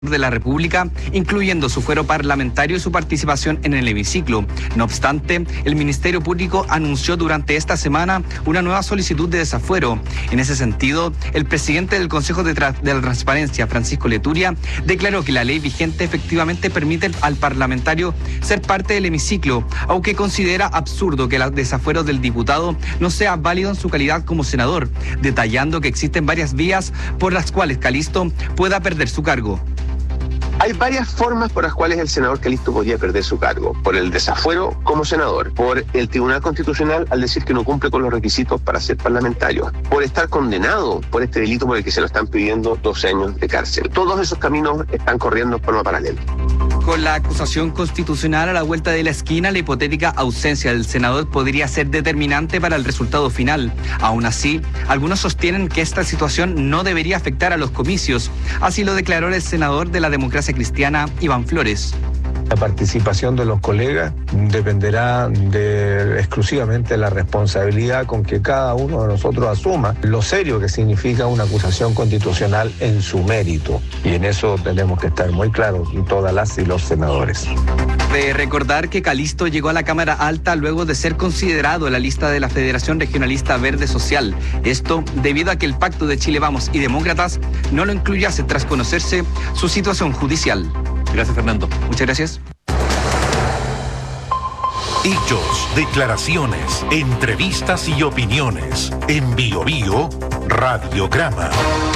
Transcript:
de la República, incluyendo su fuero parlamentario y su participación en el hemiciclo. No obstante, el Ministerio Público anunció durante esta semana una nueva solicitud de desafuero. En ese sentido, el presidente del Consejo de la Transparencia, Francisco Leturia, declaró que la ley vigente efectivamente permite al parlamentario ser parte del hemiciclo, aunque considera absurdo que el desafuero del diputado no sea válido en su calidad como senador, detallando que existen varias vías por las cuales Calisto pueda perder su cargo. Hay varias formas por las cuales el senador Calisto podría perder su cargo. Por el desafuero como senador, por el Tribunal Constitucional al decir que no cumple con los requisitos para ser parlamentario, por estar condenado por este delito por el que se lo están pidiendo 12 años de cárcel. Todos esos caminos están corriendo en forma paralela. Con la acusación constitucional a la vuelta de la esquina, la hipotética ausencia del senador podría ser determinante para el resultado final. Aún así, algunos sostienen que esta situación no debería afectar a los comicios. Así lo declaró el senador de la Democracia Cristiana, Iván Flores. La participación de los colegas dependerá exclusivamente de la responsabilidad con que cada uno de nosotros asuma lo serio que significa una acusación constitucional en su mérito. Y en eso tenemos que estar muy claros, todas las y los senadores. De recordar que Calisto llegó a la Cámara Alta luego de ser considerado en la lista de la Federación Regionalista Verde Social. Esto debido a que el Pacto de Chile Vamos y Demócratas no lo incluyase tras conocerse su situación judicial. Gracias, Fernando. Muchas gracias. Hechos, declaraciones, entrevistas y opiniones. En Bio Bio Radiograma.